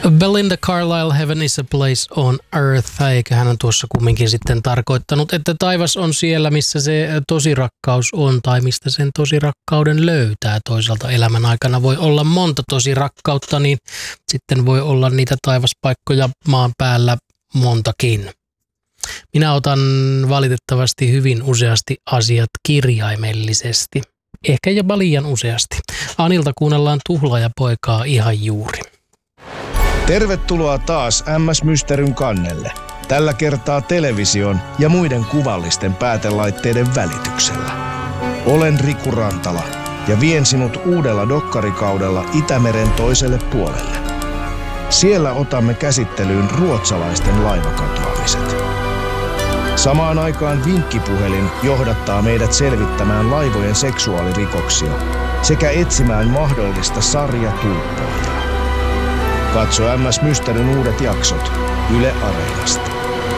Belinda Carlisle, Heaven is a place on earth. Eikä hän on tuossa kumminkin sitten tarkoittanut, että taivas on siellä, missä se tosirakkaus on tai mistä sen tosirakkauden löytää. Toisaalta elämän aikana voi olla monta tosirakkautta, niin sitten voi olla niitä taivaspaikkoja maan päällä montakin. Minä otan valitettavasti hyvin useasti asiat kirjaimellisesti. Ehkä jopa liian useasti. Anilta kuunnellaan Tuhlaajapoikaa ihan juuri. Tervetuloa taas MS Mysteryn kannelle. Tällä kertaa television ja muiden kuvallisten päätelaitteiden välityksellä. Olen Riku Rantala ja vien sinut uudella dokkarikaudella Itämeren toiselle puolelle. Siellä otamme käsittelyyn ruotsalaisten laivakatoamiset. Samaan aikaan vinkkipuhelin johdattaa meidät selvittämään laivojen seksuaalirikoksia sekä etsimään mahdollista sarjatuuppoa. Katso MS Mysteryn uudet jaksot Yle Areenasta.